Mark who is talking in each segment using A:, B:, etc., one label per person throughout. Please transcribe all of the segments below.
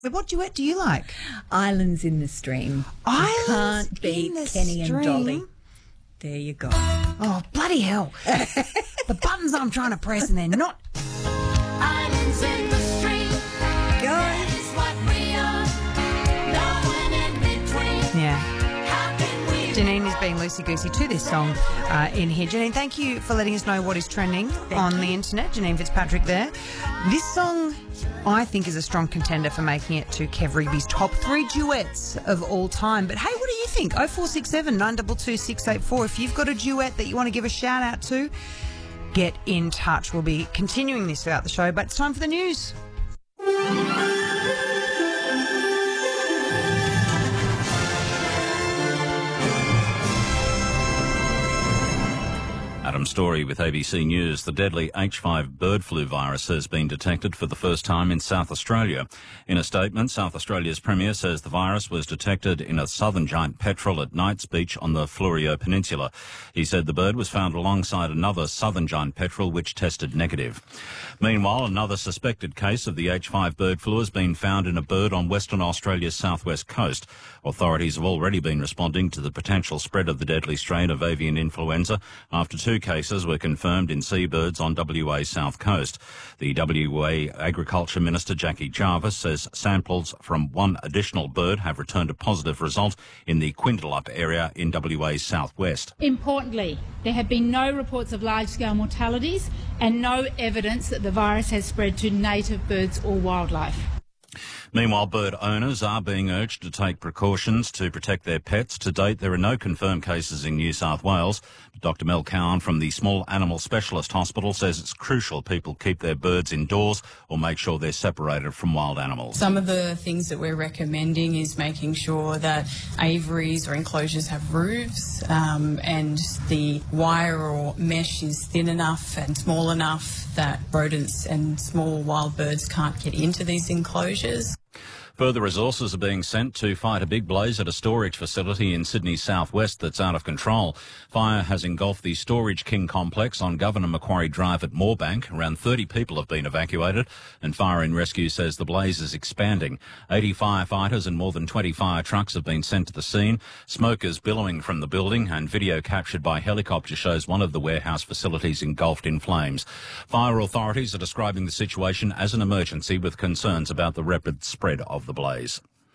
A: What duet do you like?
B: Islands in the Stream.
A: Islands
B: you can't beat
A: in the
B: Kenny
A: Stream.
B: and Dolly. There you go.
A: Oh, bloody hell. The buttons I'm trying to press and they're not.
C: Islands in the stream. That is what we are. No one in between.
A: Yeah.
C: How can we?
A: Janine is being loosey-goosey to this song in here. Janine, thank you for letting us know what is trending on the internet. Janine Fitzpatrick there. This song, I think, is a strong contender for making it to Kev Rigby's top 3 duets of all time. But hey, what do you think? 0467 922 684. If you've got a duet that you want to give a shout out to, get in touch. We'll be continuing this throughout the show, but it's time for the news.
D: Adam Story with ABC News. The deadly H5 bird flu virus has been detected for the first time in South Australia. In a statement, South Australia's Premier says the virus was detected in a southern giant petrel at Knights Beach on the Fleurieu Peninsula. He said the bird was found alongside another southern giant petrel which tested negative. Meanwhile, another suspected case of the H5 bird flu has been found in a bird on Western Australia's southwest coast. Authorities have already been responding to the potential spread of the deadly strain of avian influenza after 2 cases were confirmed in seabirds on WA's south coast. The WA Agriculture Minister Jackie Jarvis says samples from 1 additional bird have returned a positive result in the Quindalup area in WA's southwest.
E: Importantly, there have been no reports of large-scale mortalities and no evidence that the virus has spread to native birds or wildlife.
D: Meanwhile, bird owners are being urged to take precautions to protect their pets. To date, there are no confirmed cases in New South Wales. Dr Mel Cowan from the Small Animal Specialist Hospital says it's crucial people keep their birds indoors or make sure they're separated from wild animals.
F: Some of the things that we're recommending is making sure that aviaries or enclosures have roofs and the wire or mesh is thin enough and small enough that rodents and small wild birds can't get into these enclosures.
D: Further resources are being sent to fight a big blaze at a storage facility in Sydney's southwest that's out of control. Fire has engulfed the Storage King complex on Governor Macquarie Drive at Moorebank. Around 30 people have been evacuated, and Fire and Rescue says the blaze is expanding. 80 firefighters and more than 20 fire trucks have been sent to the scene. Smoke is billowing from the building, and video captured by helicopter shows one of the warehouse facilities engulfed in flames. Fire authorities are describing the situation as an emergency with concerns about the rapid spread of the blaze.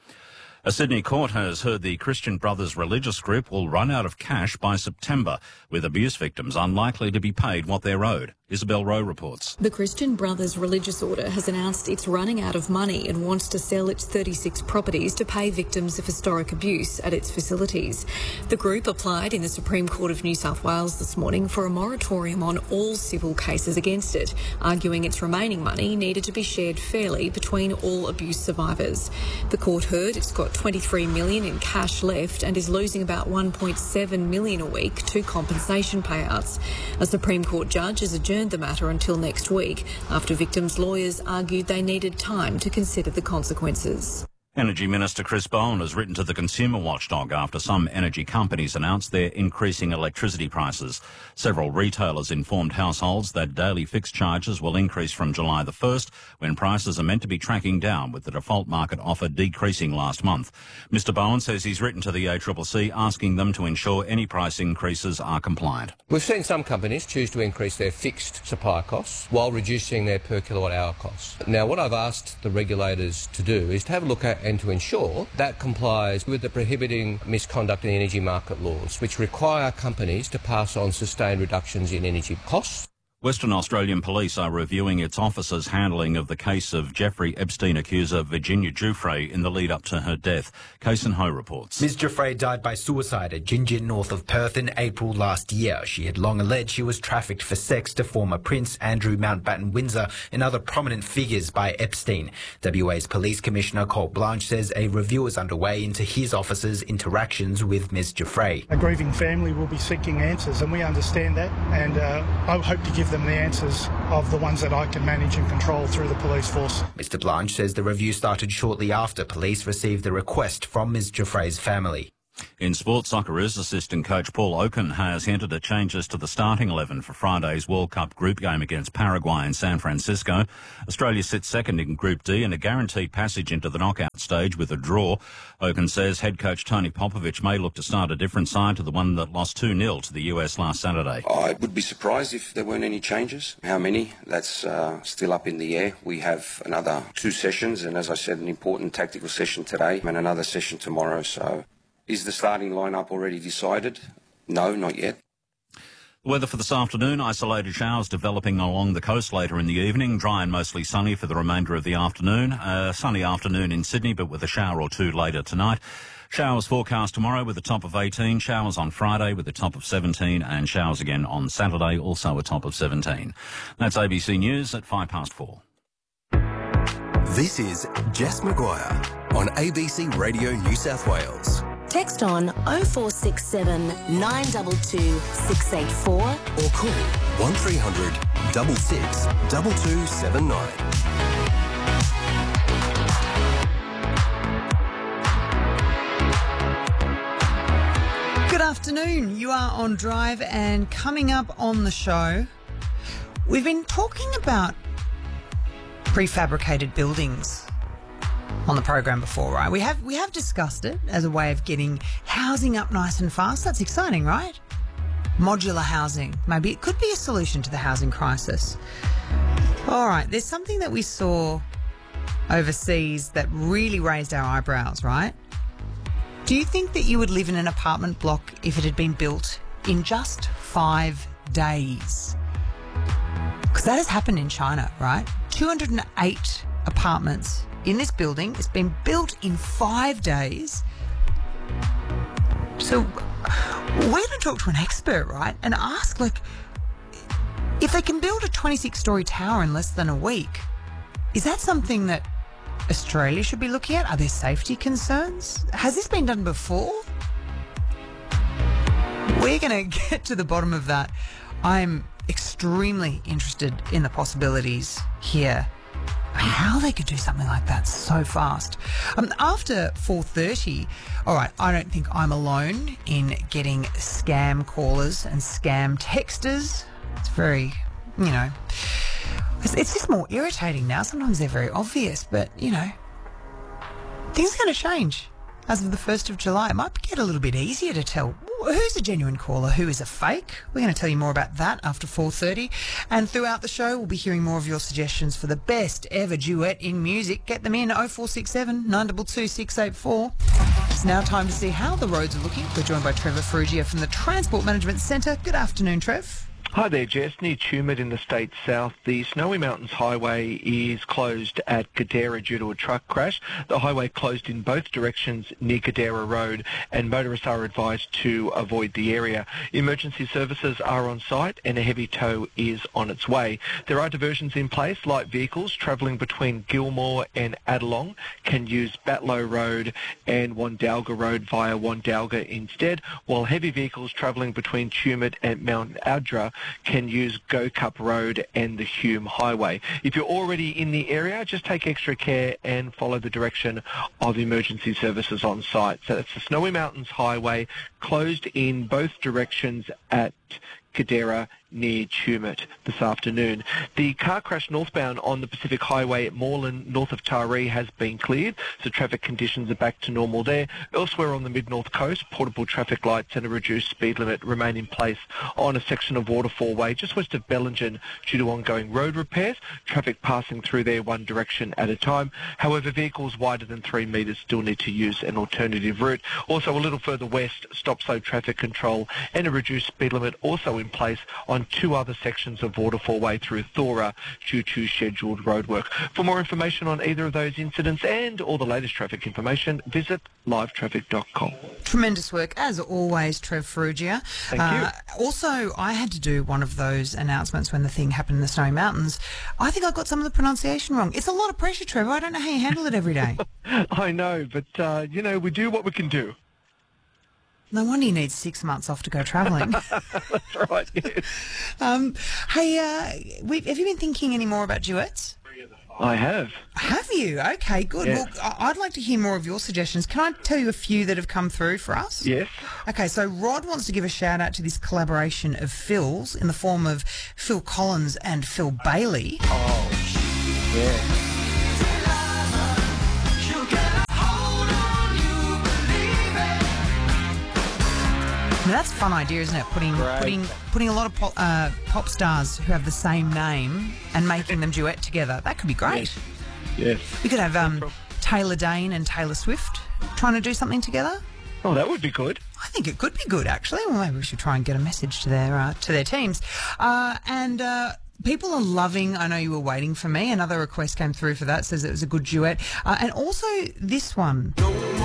D: A Sydney court has heard the Christian Brothers religious group will run out of cash by September, with abuse victims unlikely to be paid what they're owed. Isabel Rowe reports.
G: The Christian Brothers Religious Order has announced it's running out of money and wants to sell its 36 properties to pay victims of historic abuse at its facilities. The group applied in the Supreme Court of New South Wales this morning for a moratorium on all civil cases against it, arguing its remaining money needed to be shared fairly between all abuse survivors. The court heard it's got $23 million in cash left and is losing about $1.7 million a week to compensation payouts. A Supreme Court judge has adjourned the matter until next week after victims' lawyers argued they needed time to consider the consequences.
D: Energy Minister Chris Bowen has written to the Consumer Watchdog after some energy companies announced they're increasing electricity prices. Several retailers informed households that daily fixed charges will increase from July the 1st, when prices are meant to be tracking down, with the default market offer decreasing last month. Mr Bowen says he's written to the ACCC asking them to ensure any price increases are compliant.
H: We've seen some companies choose to increase their fixed supply costs while reducing their per kilowatt hour costs. Now, what I've asked the regulators to do is to have a look at and to ensure that complies with the prohibiting misconduct in energy market laws, which require companies to pass on sustained reductions in energy costs.
D: Western Australian Police are reviewing its officers' handling of the case of Jeffrey Epstein accuser Virginia Giuffre in the lead-up to her death. Case and Ho reports.
I: Ms Giuffre died by suicide at Gingin, north of Perth, in April last year. She had long alleged she was trafficked for sex to former Prince Andrew Mountbatten Windsor and other prominent figures by Epstein. WA's Police Commissioner Colt Blanche says a review is underway into his officers' interactions with Ms Giuffre.
J: A grieving family will be seeking answers, and we understand that, and I hope to give them the answers of the ones that I can manage and control through the police force.
I: Mr Blanche says the review started shortly after police received the request from Ms Giuffre's family.
D: In sports, Socceroos assistant coach Paul Oaken has hinted at changes to the starting 11 for Friday's World Cup group game against Paraguay in San Francisco. Australia sits second in Group D and a guaranteed passage into the knockout stage with a draw. Oaken says head coach Tony Popovich may look to start a different side to the one that lost 2-0 to the US last Saturday.
K: I would be surprised if there weren't any changes. How many? That's still up in the air. We have another 2 sessions and, as I said, an important tactical session today and another session tomorrow. So is the starting lineup already decided? No, not yet.
D: The weather for this afternoon, isolated showers developing along the coast later in the evening, dry and mostly sunny for the remainder of the afternoon. Sunny afternoon in Sydney, but with a shower or two later tonight. Showers forecast tomorrow with a top of 18, showers on Friday with a top of 17, and showers again on Saturday, also a top of 17. That's ABC News at 4:05.
L: This is Jess Maguire on ABC Radio New South Wales.
M: Text on 0467 922 684
L: or call 1300 66 2279.
A: Good afternoon. You are on Drive, and coming up on the show, we've been talking about prefabricated buildings on the program before, right? We have discussed it as a way of getting housing up nice and fast. That's exciting, right? Modular housing. Maybe it could be a solution to the housing crisis. All right, there's something that we saw overseas that really raised our eyebrows, right? Do you think that you would live in an apartment block if it had been built in just 5 days? Because that has happened in China, right? 208 apartments in this building. It's been built in 5 days. So we're going to talk to an expert, right? And ask, like, if they can build a 26-storey tower in less than a week, is that something that Australia should be looking at? Are there safety concerns? Has this been done before? We're going to get to the bottom of that. I'm extremely interested in the possibilities here. How they could do something like that so fast. After 4:30, all right, I don't think I'm alone in getting scam callers and scam texters. It's very, it's just more irritating now. Sometimes they're very obvious, but, things are going to change. As of the 1st of July, it might get a little bit easier to tell who's a genuine caller, who is a fake. We're going to tell you more about that after 4:30. And throughout the show, we'll be hearing more of your suggestions for the best ever duet in music. Get them in 0467 922 684. It's now time to see how the roads are looking. We're joined by Trevor Ferrugia from the Transport Management Centre. Good afternoon, Trev.
N: Hi there, Jess. Near Tumut in the state south, the Snowy Mountains Highway is closed at Gadara due to a truck crash. The highway closed in both directions near Gadara Road, and motorists are advised to avoid the area. Emergency services are on site and a heavy tow is on its way. There are diversions in place. Light vehicles travelling between Gilmore and Adelong can use Batlow Road and Wandalga Road via Wandalga instead, while heavy vehicles travelling between Tumut and Mount Adra can use Go Cup Road and the Hume Highway. If you're already in the area, just take extra care and follow the direction of emergency services on site. So that's the Snowy Mountains Highway, closed in both directions at Gadara near Tumut this afternoon. The car crash northbound on the Pacific Highway at Moreland, north of Taree, has been cleared, so traffic conditions are back to normal there. Elsewhere on the mid-north coast, portable traffic lights and a reduced speed limit remain in place on a section of Waterfall Way just west of Bellingen due to ongoing road repairs. Traffic passing through there one direction at a time. However, vehicles wider than 3 metres still need to use an alternative route. Also, a little further west, stop-slow traffic control and a reduced speed limit also in place on 2 other sections of Waterfall Way through Thora due to scheduled roadwork. For more information on either of those incidents and all the latest traffic information, visit livetraffic.com.
A: Tremendous work, as always, Trev Ferrugia.
N: Thank you.
A: Also, I had to do one of those announcements when the thing happened in the Snowy Mountains. I think I got some of the pronunciation wrong. It's a lot of pressure, Trevor. I don't know how you handle it every day.
N: I know, but, we do what we can do.
A: No wonder you need 6 months off to go travelling.
N: That's right, yes.
A: Hey, have you been thinking any more about duets?
N: I have.
A: Have you? Okay, good.
N: Yes.
A: Well, I'd like to hear more of your suggestions. Can I tell you a few that have come through for us?
N: Yes.
A: Okay, so Rod wants to give a shout out to this collaboration of Phils in the form of Phil Collins and Phil Bailey.
N: Oh, yeah.
A: Now that's a fun idea, isn't it? Putting a lot of pop stars who have the same name and making them duet together. That could be great.
N: Yes.
A: We could have Taylor Dane and Taylor Swift trying to do something together.
N: Oh, that would be good.
A: I think it could be good, actually. Well, maybe we should try and get a message to their teams. People are loving I Know You Were Waiting For Me. Another request came through for that, says it was a good duet. And also this one.